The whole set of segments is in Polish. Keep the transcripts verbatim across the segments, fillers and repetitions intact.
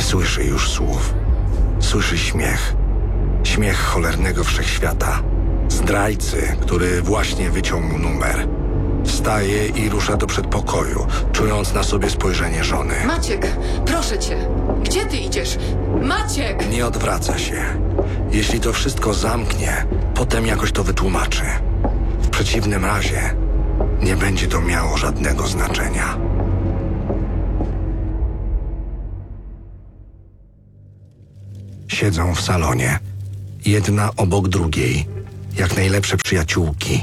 słyszy już słów. Słyszy śmiech. Śmiech cholernego wszechświata. Zdrajcy, który właśnie wyciął mu numer. Wstaje i rusza do przedpokoju, czując na sobie spojrzenie żony. Maciek, proszę cię. Gdzie ty idziesz? Maciek! Nie odwraca się. Jeśli to wszystko zamknie, potem jakoś to wytłumaczy. W przeciwnym razie nie będzie to miało żadnego znaczenia. Siedzą w salonie, jedna obok drugiej, jak najlepsze przyjaciółki.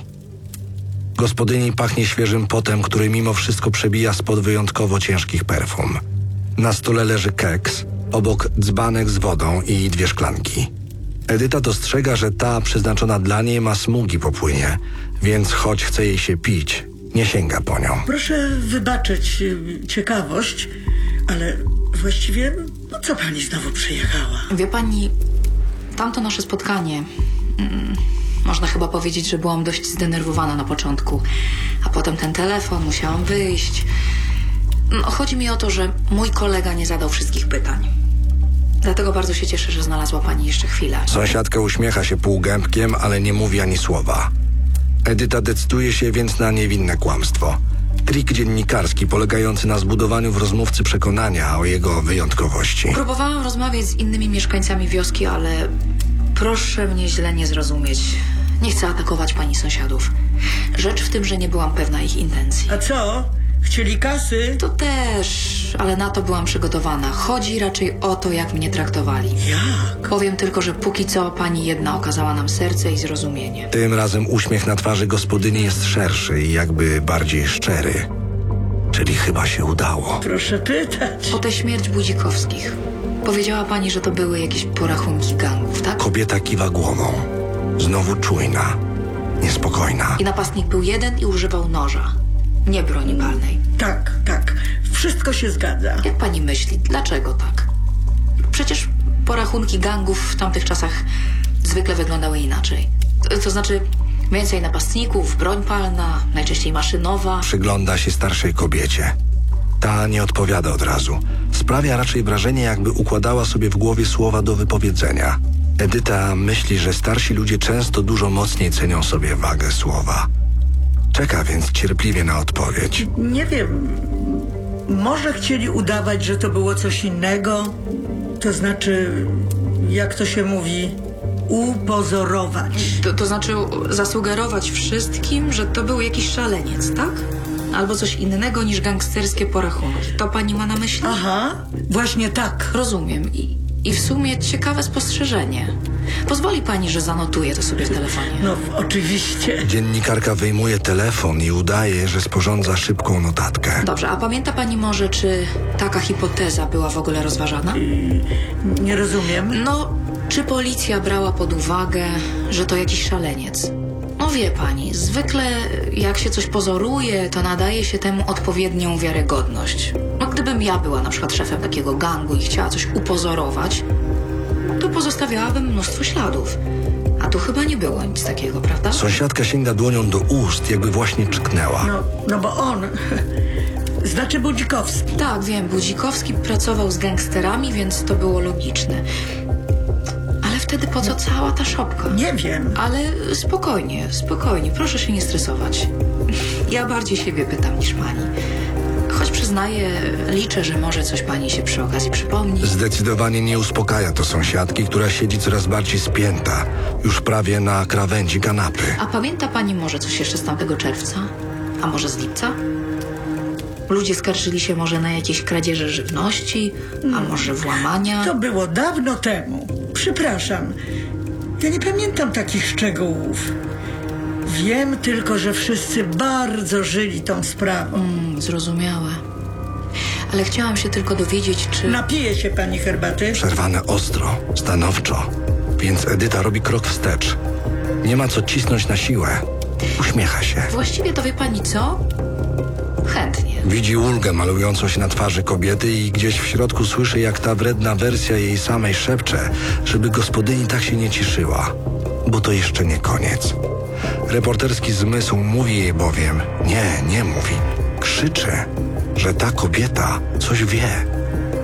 Gospodyni pachnie świeżym potem, który mimo wszystko przebija spod wyjątkowo ciężkich perfum. Na stole leży keks, obok dzbanek z wodą i dwie szklanki. Edyta dostrzega, że ta przeznaczona dla niej ma smugi po płynie, więc choć chce jej się pić, nie sięga po nią. Proszę wybaczyć y, ciekawość, ale właściwie no co pani znowu przyjechała? Wie pani, tamto nasze spotkanie... Mm, można chyba powiedzieć, że byłam dość zdenerwowana na początku. A potem ten telefon, musiałam wyjść. No, chodzi mi o to, że mój kolega nie zadał wszystkich pytań. Dlatego bardzo się cieszę, że znalazła pani jeszcze chwilę. Sąsiadka uśmiecha się półgębkiem, ale nie mówi ani słowa. Edyta decyduje się więc na niewinne kłamstwo. Trik dziennikarski polegający na zbudowaniu w rozmówcy przekonania o jego wyjątkowości. Próbowałam rozmawiać z innymi mieszkańcami wioski, ale proszę mnie źle nie zrozumieć. Nie chcę atakować pani sąsiadów. Rzecz w tym, że nie byłam pewna ich intencji. A co? Chcieli kasy? To też, ale na to byłam przygotowana. Chodzi raczej o to, jak mnie traktowali. Jak? Powiem tylko, że póki co pani jedna okazała nam serce i zrozumienie. Tym razem uśmiech na twarzy gospodyni jest szerszy i jakby bardziej szczery. Czyli chyba się udało. Proszę pytać. O tę śmierć Budzikowskich. Powiedziała pani, że to były jakieś porachunki gangów, tak? Kobieta kiwa głową. Znowu czujna, niespokojna. I napastnik był jeden i używał noża. Nie broni palnej. Tak, tak. Wszystko się zgadza. Jak pani myśli, dlaczego tak? Przecież porachunki gangów w tamtych czasach zwykle wyglądały inaczej. To, to znaczy więcej napastników, broń palna, najczęściej maszynowa. Przygląda się starszej kobiecie. Ta nie odpowiada od razu. Sprawia raczej wrażenie, jakby układała sobie w głowie słowa do wypowiedzenia. Edyta myśli, że starsi ludzie często dużo mocniej cenią sobie wagę słowa. Czeka więc cierpliwie na odpowiedź. Nie wiem. Może chcieli udawać, że to było coś innego? To znaczy, jak to się mówi, upozorować. To, to znaczy zasugerować wszystkim, że to był jakiś szaleniec, tak? Albo coś innego niż gangsterskie porachunki. To pani ma na myśli? Aha, właśnie tak. Rozumiem. I, i w sumie ciekawe spostrzeżenie. Pozwoli pani, że zanotuję to sobie w telefonie. No, oczywiście. Dziennikarka wyjmuje telefon i udaje, że sporządza szybką notatkę. Dobrze, a pamięta pani może, czy taka hipoteza była w ogóle rozważana? Yy, nie rozumiem. No, czy policja brała pod uwagę, że to jakiś szaleniec? No wie pani, zwykle jak się coś pozoruje, to nadaje się temu odpowiednią wiarygodność. No gdybym ja była na przykład szefem takiego gangu i chciała coś upozorować, to pozostawiałabym mnóstwo śladów. A tu chyba nie było nic takiego, prawda? Sąsiadka sięga dłonią do ust, jakby właśnie czknęła. No, no bo on... Znaczy Budzikowski. Tak, wiem, Budzikowski pracował z gangsterami, więc to było logiczne. Ale wtedy po co cała ta szopka? Nie wiem. Ale spokojnie, spokojnie, proszę się nie stresować. Ja bardziej siebie pytam niż pani. Choć przyznaję, liczę, że może coś pani się przy okazji przypomni. Zdecydowanie nie uspokaja to sąsiadki, która siedzi coraz bardziej spięta, już prawie na krawędzi kanapy. A pamięta pani może coś jeszcze z tamtego czerwca? A może z lipca? Ludzie skarżyli się może na jakieś kradzieże żywności, a może włamania. To było dawno temu. Przepraszam. Ja nie pamiętam takich szczegółów. Wiem tylko, że wszyscy bardzo żyli tą sprawą. Mm, zrozumiałe. Ale chciałam się tylko dowiedzieć, czy... Napije się pani herbaty? Przerwane ostro, stanowczo, więc Edyta robi krok wstecz. Nie ma co cisnąć na siłę. Uśmiecha się. Właściwie to wie pani co? Chętnie. Widzi ulgę malującą się na twarzy kobiety i gdzieś w środku słyszy, jak ta wredna wersja jej samej szepcze, żeby gospodyni tak się nie cieszyła, bo to jeszcze nie koniec. Reporterski zmysł mówi jej bowiem, nie, nie mówi, krzyczy, że ta kobieta coś wie.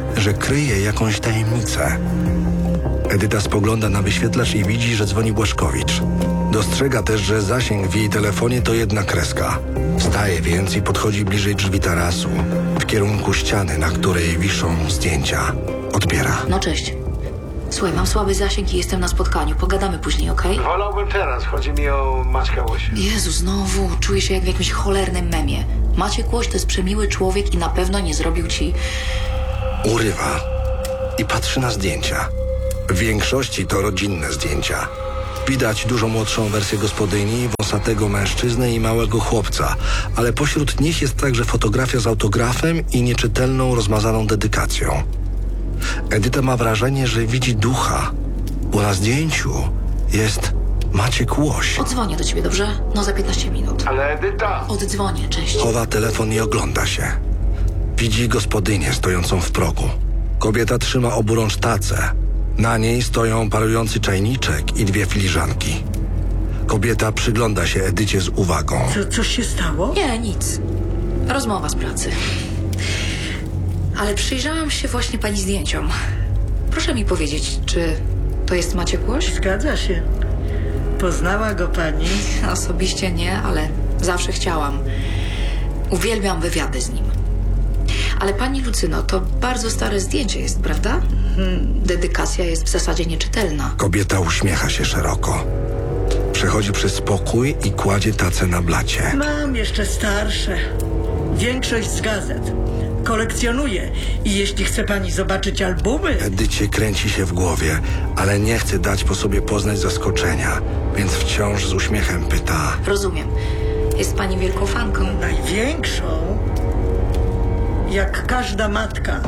że kryje jakąś tajemnicę. Edyta spogląda na wyświetlacz i widzi, że dzwoni Błaszkowicz. Dostrzega też, że zasięg w jej telefonie to jedna kreska. Wstaje więc i podchodzi bliżej drzwi tarasu, w kierunku ściany, na której wiszą zdjęcia. Odbiera. No cześć. Słuchaj, mam słaby zasięg i jestem na spotkaniu. Pogadamy później, okej? Wolałbym teraz. Chodzi mi o Maćka Łosia. Jezu, znowu. Czuję się jak w jakimś cholernym memie. Maciek Łoś to jest przemiły człowiek i na pewno nie zrobił ci... Urywa i patrzy na zdjęcia. W większości to rodzinne zdjęcia. Widać dużo młodszą wersję gospodyni, wąsatego mężczyznę i małego chłopca, ale pośród nich jest także fotografia z autografem i nieczytelną, rozmazaną dedykacją. Edyta ma wrażenie, że widzi ducha, bo na zdjęciu jest Maciek Łoś. Odzwonię do ciebie, dobrze? No za piętnaście minut. Ale Edyta! Oddzwonię, cześć. Chowa telefon i ogląda się. Widzi gospodynię stojącą w progu. Kobieta trzyma oburącz tacę. Na niej stoją parujący czajniczek i dwie filiżanki. Kobieta przygląda się Edycie z uwagą. Co, coś się stało? Nie, nic. Rozmowa z pracy. Ale przyjrzałam się właśnie pani zdjęciom. Proszę mi powiedzieć, czy to jest Maciek Łoś? Zgadza się. Poznała go pani? Osobiście nie, ale zawsze chciałam. Uwielbiam wywiady z nim. Ale pani Lucyno, to bardzo stare zdjęcie jest, prawda? Dedykacja jest w zasadzie nieczytelna. Kobieta uśmiecha się szeroko. Przechodzi przez pokój i kładzie tacę na blacie. Mam jeszcze starsze. Większość z gazet. Kolekcjonuję i jeśli chce pani zobaczyć albumy... Edycie kręci się w głowie, ale nie chce dać po sobie poznać zaskoczenia, więc wciąż z uśmiechem pyta. Rozumiem. Jest pani wielką fanką. Największą, jak każda matka.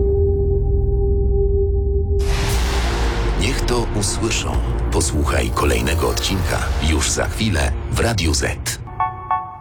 Niech to usłyszą. Posłuchaj kolejnego odcinka już za chwilę w Radiu Z.